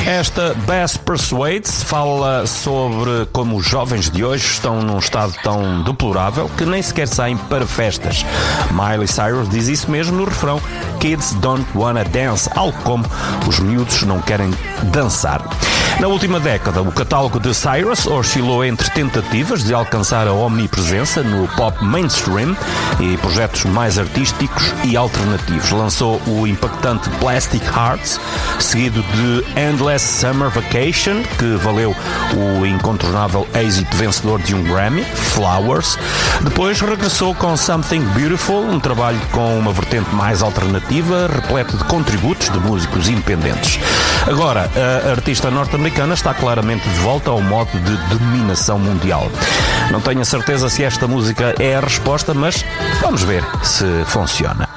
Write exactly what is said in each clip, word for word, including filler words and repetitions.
Esta Best Persuades fala sobre como os jovens de hoje estão num estado tão deplorável que nem sequer saem para festas. Miley Cyrus diz isso mesmo no refrão Kids Don't Wanna Dance, algo como os miúdos não querem dançar. Na última década, o catálogo de Cyrus oscilou entre tentativas de alcançar a omnipresença no pop mainstream e projetos mais artísticos e alternativos. Lançou o impactante Plastic Hearts, seguido de Endless Summer Vacation, que valeu o incontornável êxito vencedor de um Grammy, Flowers. Depois regressou com Something Beautiful, um trabalho com uma vertente mais alternativa, repleto de contributos de músicos independentes. Agora, a artista norte-americana está claramente de volta ao modo de dominação mundial. Não tenho a certeza se esta música é a resposta, mas vamos ver se funciona.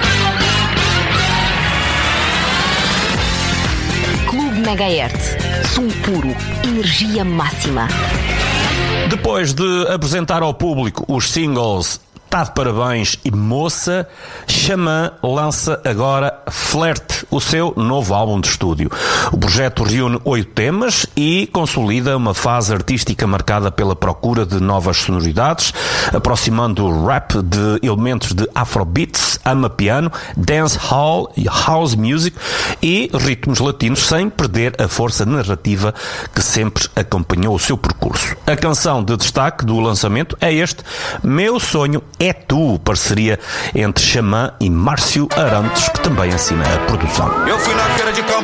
Clube Megahertz. Som puro. Energia máxima. Depois de apresentar ao público os singles Tá de Parabéns e Moça, Xamã lança agora Flerte, o seu novo álbum de estúdio. O projeto reúne oito temas e consolida uma fase artística marcada pela procura de novas sonoridades, aproximando o rap de elementos de afrobeats, amapiano, dancehall e house music e ritmos latinos, sem perder a força narrativa que sempre acompanhou o seu percurso. A canção de destaque do lançamento é este Meu Sonho É Tu, parceria entre Xamã e Márcio Arantes, que também assina a produção. Eu fui na feira de